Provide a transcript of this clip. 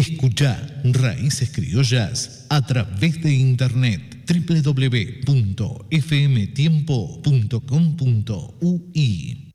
Escucha Raíces Criollas a través de internet www.fmtiempo.com.ui